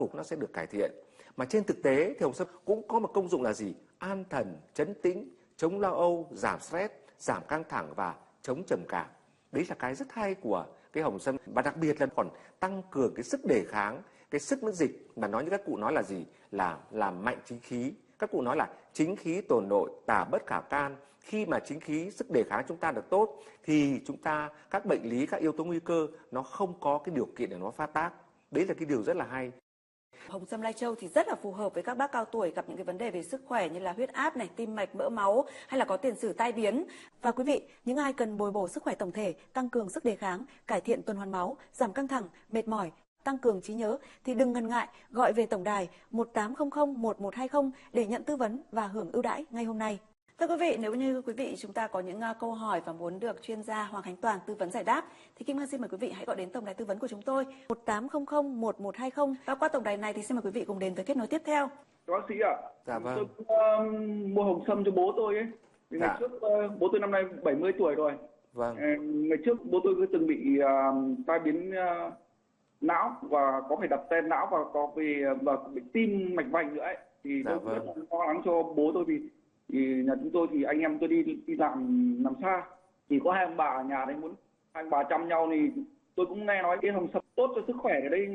ngủ nó sẽ được cải thiện. Mà trên thực tế thì hồng sâm cũng có một công dụng là gì? An thần, trấn tĩnh, chống lo âu, giảm stress, giảm căng thẳng và chống trầm cảm. Đấy là cái rất hay của cái hồng sâm, và đặc biệt là còn tăng cường cái sức đề kháng, cái sức miễn dịch, mà nói như các cụ nói là gì? Là làm mạnh chính khí. Các cụ nói là chính khí tồn nội, tà bất khả can. Khi mà chính khí, sức đề kháng chúng ta được tốt thì chúng ta các bệnh lý, các yếu tố nguy cơ nó không có cái điều kiện để nó phát tác. Đấy là cái điều rất là hay. Hồng sâm lai châu thì rất là phù hợp với các bác cao tuổi gặp những cái vấn đề về sức khỏe như là huyết áp này, tim mạch, mỡ máu hay là có tiền sử tai biến. Và quý vị, những ai cần bồi bổ sức khỏe tổng thể, tăng cường sức đề kháng, cải thiện tuần hoàn máu, giảm căng thẳng, mệt mỏi, tăng cường trí nhớ thì đừng ngần ngại gọi về tổng đài 1800 1120 để nhận tư vấn và hưởng ưu đãi ngay hôm nay. Thưa quý vị, nếu như quý vị chúng ta có những câu hỏi và muốn được chuyên gia Hoàng Khánh Toàn tư vấn giải đáp thì Kim Ngân xin mời quý vị hãy gọi đến tổng đài tư vấn của chúng tôi 1800 1120. Và qua tổng đài này thì xin mời quý vị cùng đến với kết nối tiếp theo. Bác sĩ ạ. Dạ vâng. Tôi mua hồng sâm cho bố tôi ấy. Ngày trước bố tôi năm nay 70 tuổi rồi. Vâng. Ngày trước bố tôi từng bị tai biến não và có phải đặt stent não và bị tim mạch vành nữa ấy. Thì tôi rất là lo lắng cho bố tôi vì nhà chúng tôi thì anh em tôi đi làm xa, thì có hai ông bà ở nhà đấy, muốn hai ông bà chăm nhau thì tôi cũng nghe nói cái hồng sâm tốt cho sức khỏe ở đây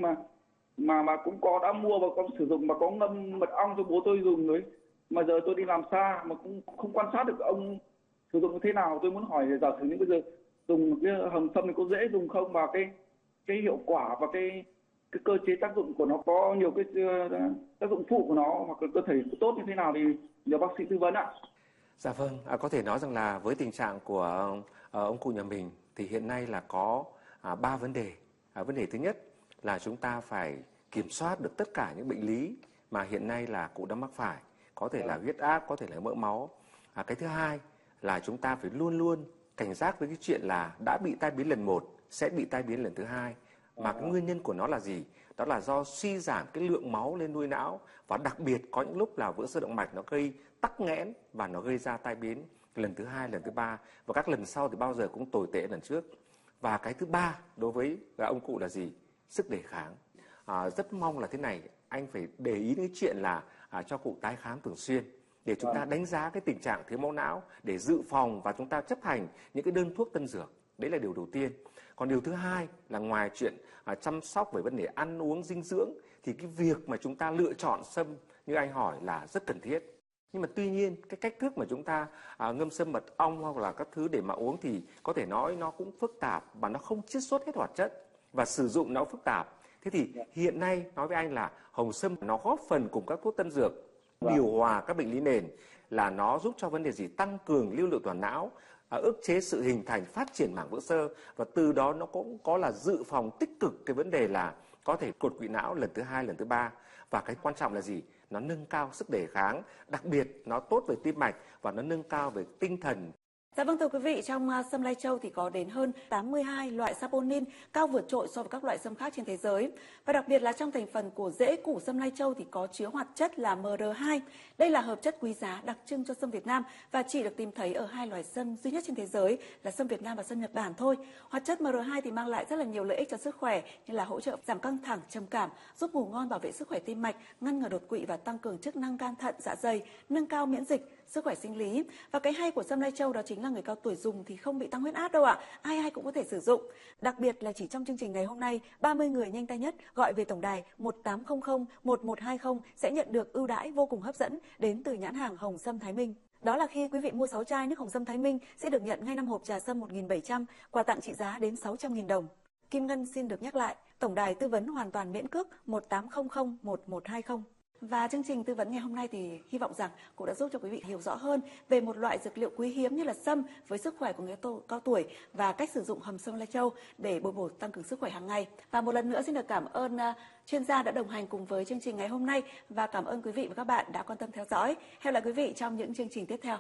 mà cũng đã mua và có sử dụng và có ngâm mật ong cho bố tôi dùng đấy, mà giờ tôi đi làm xa mà cũng không quan sát được ông sử dụng như thế nào. Tôi muốn hỏi giả sử như bây giờ dùng cái hồng sâm này có dễ dùng không, và cái hiệu quả và cái cơ chế tác dụng của nó có nhiều cái tác dụng phụ của nó hoặc là cơ thể tốt như thế nào thì nhờ bác sĩ tư vấn ạ. Dạ vâng, có thể nói rằng là với tình trạng của ông cụ nhà mình thì hiện nay là có 3 vấn đề. Vấn đề thứ nhất là chúng ta phải kiểm soát được tất cả những bệnh lý mà hiện nay là cụ đang mắc phải, có thể là huyết áp, có thể là mỡ máu. Cái thứ hai là chúng ta phải luôn luôn cảnh giác với cái chuyện là đã bị tai biến lần 1 sẽ bị tai biến lần thứ 2. Mà cái nguyên nhân của nó là gì? Đó là do suy giảm cái lượng máu lên nuôi não, và đặc biệt có những lúc là vữa sơ động mạch nó gây tắc nghẽn và nó gây ra tai biến lần thứ 2, lần thứ 3, và các lần sau thì bao giờ cũng tồi tệ lần trước. Và cái thứ ba đối với ông cụ là gì? Sức đề kháng. Rất mong là thế này, anh phải để ý đến cái chuyện là cho cụ tái khám thường xuyên để chúng ta đánh giá cái tình trạng thiếu máu não để dự phòng và chúng ta chấp hành những cái đơn thuốc tân dược. Đấy là điều đầu tiên. Còn điều thứ hai là ngoài chuyện chăm sóc về vấn đề ăn uống dinh dưỡng thì cái việc mà chúng ta lựa chọn sâm như anh hỏi là rất cần thiết. Nhưng mà tuy nhiên cái cách thức mà chúng ta ngâm sâm mật ong hoặc là các thứ để mà uống thì có thể nói nó cũng phức tạp và nó không chiết xuất hết hoạt chất và sử dụng nó phức tạp. Thế thì hiện nay nói với anh là hồng sâm nó góp phần cùng các thuốc tân dược điều hòa các bệnh lý nền, là nó giúp cho vấn đề gì? Tăng cường lưu lượng toàn não, ức chế sự hình thành phát triển mảng vữa sơ, và từ đó nó cũng có là dự phòng tích cực cái vấn đề là có thể đột quỵ não lần thứ 2, lần thứ 3. Và cái quan trọng là gì? Nó nâng cao sức đề kháng, đặc biệt nó tốt về tim mạch và nó nâng cao về tinh thần. Dạ vâng, thưa quý vị, trong sâm lai châu thì có đến hơn 82 loại saponin, cao vượt trội so với các loại sâm khác trên thế giới. Và đặc biệt là trong thành phần của rễ củ sâm lai châu thì có chứa hoạt chất là MR2. Đây là hợp chất quý giá đặc trưng cho sâm Việt Nam và chỉ được tìm thấy ở 2 loài sâm duy nhất trên thế giới là sâm Việt Nam và sâm Nhật Bản thôi. Hoạt chất MR2 thì mang lại rất là nhiều lợi ích cho sức khỏe như là hỗ trợ giảm căng thẳng, trầm cảm, giúp ngủ ngon, bảo vệ sức khỏe tim mạch, ngăn ngừa đột quỵ và tăng cường chức năng gan thận, dạ dày, nâng cao miễn dịch, sức khỏe sinh lý. Và cái hay của sâm lai châu đó chính là người cao tuổi dùng thì không bị tăng huyết áp đâu ạ. Ai cũng có thể sử dụng. Đặc biệt là chỉ trong chương trình ngày hôm nay, 30 người nhanh tay nhất gọi về tổng đài 1800 1120 sẽ nhận được ưu đãi vô cùng hấp dẫn đến từ nhãn hàng Hồng Sâm Thái Minh. Đó là khi quý vị mua 6 chai nước Hồng Sâm Thái Minh sẽ được nhận ngay 5 hộp trà sâm 1.700, quà tặng trị giá đến 600.000 đồng. Kim Ngân xin được nhắc lại, tổng đài tư vấn hoàn toàn miễn cước 1800 1120. Và chương trình tư vấn ngày hôm nay thì hy vọng rằng cũng đã giúp cho quý vị hiểu rõ hơn về một loại dược liệu quý hiếm như là sâm với sức khỏe của người cao tuổi và cách sử dụng hồng sâm lai châu để bồi bổ tăng cường sức khỏe hàng ngày. Và một lần nữa xin được cảm ơn chuyên gia đã đồng hành cùng với chương trình ngày hôm nay và cảm ơn quý vị và các bạn đã quan tâm theo dõi. Hẹn gặp lại quý vị trong những chương trình tiếp theo.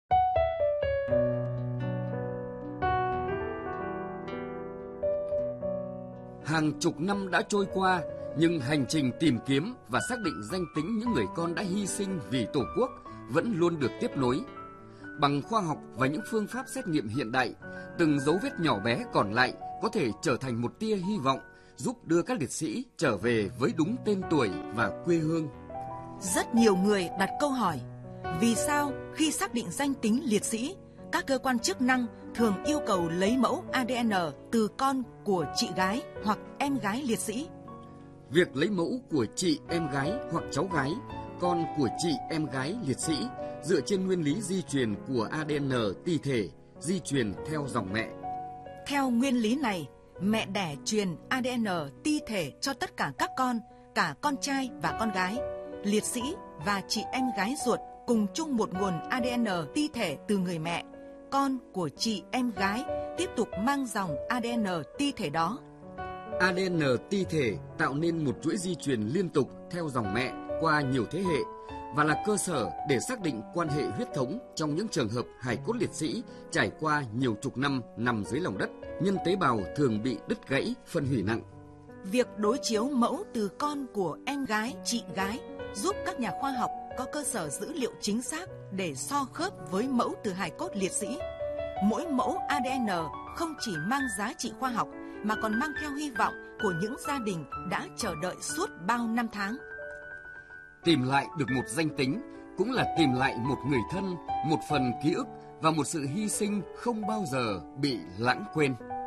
Hàng chục năm đã trôi qua, nhưng hành trình tìm kiếm và xác định danh tính những người con đã hy sinh vì Tổ quốc vẫn luôn được tiếp nối. Bằng khoa học và những phương pháp xét nghiệm hiện đại, từng dấu vết nhỏ bé còn lại có thể trở thành một tia hy vọng giúp đưa các liệt sĩ trở về với đúng tên tuổi và quê hương. Rất nhiều người đặt câu hỏi, vì sao khi xác định danh tính liệt sĩ, các cơ quan chức năng thường yêu cầu lấy mẫu ADN từ con của chị gái hoặc em gái liệt sĩ? Việc lấy mẫu của chị em gái hoặc cháu gái, con của chị em gái liệt sĩ dựa trên nguyên lý di truyền của ADN ti thể, di truyền theo dòng mẹ. Theo nguyên lý này, mẹ đẻ truyền ADN ti thể cho tất cả các con, cả con trai và con gái. Liệt sĩ và chị em gái ruột cùng chung một nguồn ADN ti thể từ người mẹ. Con của chị em gái tiếp tục mang dòng ADN ti thể đó. ADN ti thể tạo nên một chuỗi di truyền liên tục theo dòng mẹ qua nhiều thế hệ và là cơ sở để xác định quan hệ huyết thống trong những trường hợp hài cốt liệt sĩ trải qua nhiều chục năm nằm dưới lòng đất, nhân tế bào thường bị đứt gãy, phân hủy nặng. Việc đối chiếu mẫu từ con của em gái, chị gái giúp các nhà khoa học có cơ sở dữ liệu chính xác để so khớp với mẫu từ hài cốt liệt sĩ. Mỗi mẫu ADN không chỉ mang giá trị khoa học mà còn mang theo hy vọng của những gia đình đã chờ đợi suốt bao năm tháng. Tìm lại được một danh tính cũng là tìm lại một người thân, một phần ký ức và một sự hy sinh không bao giờ bị lãng quên.